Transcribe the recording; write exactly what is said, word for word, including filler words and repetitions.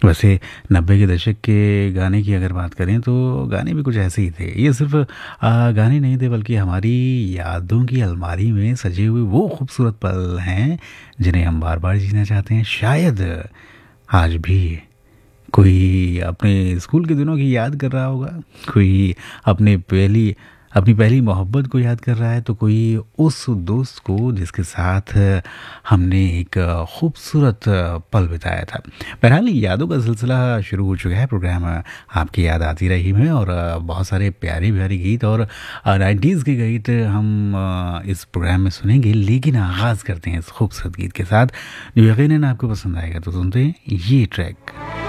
वैसे नब्बे के दशक के गाने की अगर बात करें तो गाने भी कुछ ऐसे ही थे। ये सिर्फ़ अ, गाने नहीं थे बल्कि हमारी यादों की अलमारी में सजे हुए वो खूबसूरत पल हैं जिन्हें हम बार-बार जीना चाहते हैं। शायद आज भी कोई अपने स्कूल के दिनों की याद कर रहा होगा, कोई अपने पहली अपनी पहली मोहब्बत को याद कर रहा है, तो कोई उस दोस्त को जिसके साथ हमने एक खूबसूरत पल बिताया था। बहरहाल यादों का सिलसिला शुरू हो चुका है। प्रोग्राम आपकी याद आती रही में और बहुत सारे प्यारे-प्यारे गीत और अ, नाइंटीज़ के गीत हम अ, इस प्रोग्राम में सुनेंगे, लेकिन आगाज़ करते हैं इस खूबसूरत गीत के साथ, जो यकीनन आपको पसंद आएगा। तो सुनते हैं ये ट्रैक।